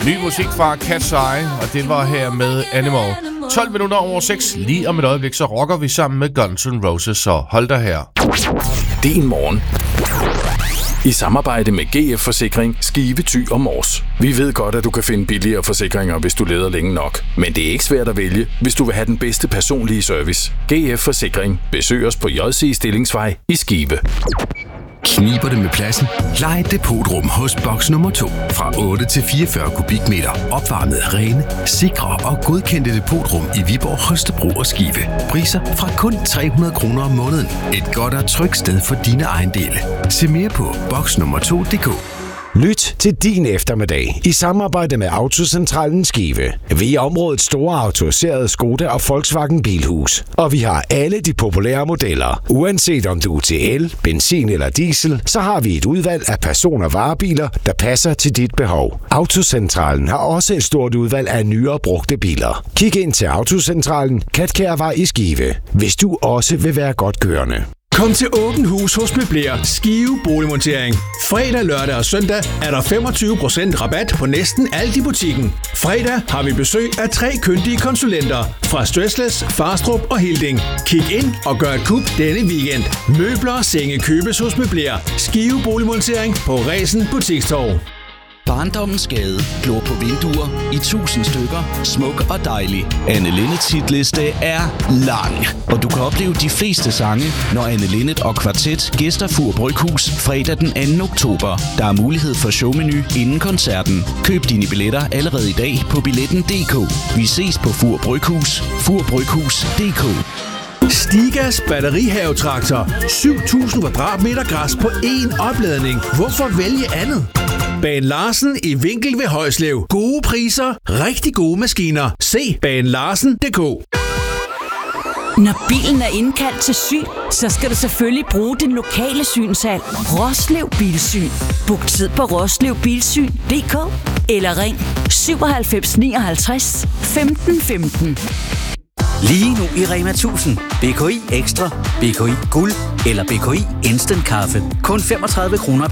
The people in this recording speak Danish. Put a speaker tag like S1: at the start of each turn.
S1: Ny musik fra Cat's Eye, og det var her med Animal. 12 minutter over 6. Lige om et øjeblik, så rocker vi sammen med Guns N' Roses, så hold dig her.
S2: Din morgen. I samarbejde med GF Forsikring, Skive, Thy og Mors. Vi ved godt, at du kan finde billigere forsikringer, hvis du leder længe nok. Men det er ikke svært at vælge, hvis du vil have den bedste personlige service. GF Forsikring. Besøg os på JC Stillingsvej i Skive.
S3: Kniber det med pladsen? Lej et depotrum hos boks nummer 2. Fra 8 til 44 kubikmeter. Opvarmet, rene, sikre og godkendte depotrum i Viborg, Holstebro og Skive. Priser fra kun 300 kroner om måneden. Et godt og trygt sted for dine ejendele. Se mere på boksnummer2.dk.
S4: Lyt til din eftermiddag i samarbejde med Autocentralen Skive. Vi er områdets store autoriserede Skoda og Volkswagen Bilhus. Og vi har alle de populære modeller. Uanset om du er til el, benzin eller diesel, så har vi et udvalg af person- og varebiler, der passer til dit behov. Autocentralen har også et stort udvalg af nyere brugte biler. Kig ind til Autocentralen, Katkærvej i Skive, hvis du også vil være godt kørende.
S5: Kom til Åbent Hus hos Møbler Skive Boligmontering. Fredag, lørdag og søndag er der 25% rabat på næsten alt i butikken. Fredag har vi besøg af 3 kyndige konsulenter fra Stressless, Farstrup og Hilding. Kig ind og gør et kub denne weekend. Møbler og senge købes hos Møbler Skive Boligmontering på Resen Butikstorv.
S6: Barndommens gade. Glor på vinduer i 1000 stykker. Smuk og dejlig. Anne Linnets hitliste er lang. Og du kan opleve de fleste sange, når Anne Linnet og Kvartet gæster Fur Bryghus fredag den 2. oktober. Der er mulighed for showmenu inden koncerten. Køb dine billetter allerede i dag på billetten.dk. Vi ses på Fur Bryghus. Furbryghus.dk.
S5: Stigas batterihavetraktor. 7.000 kvadratmeter græs på én opladning. Hvorfor vælge andet? Bane Larsen i Vinkel ved Højslev. Gode priser, rigtig gode maskiner. Se banelarsen.dk.
S7: Når bilen er indkaldt til syn, så skal du selvfølgelig bruge din lokale synshal. Roslev Bilsyn. Book tid på roslevbilsyn.dk eller ring 97 59 15 15.
S8: Lige nu i Rema 1000. BKI Ekstra, BKI Guld eller BKI Instant Kaffe. Kun 35 kroner